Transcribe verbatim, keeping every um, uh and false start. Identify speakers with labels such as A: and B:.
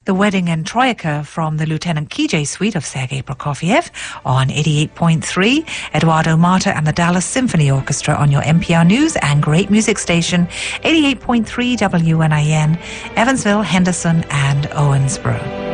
A: The Wedding and Troika from the Lieutenant Kijé Suite of Sergei Prokofiev on eighty-eight point three. Eduardo Mata and the Dallas Symphony Orchestra on your N P R News and Great Music Station, eighty-eight point three W N I N, Evansville, Henderson and Owensboro.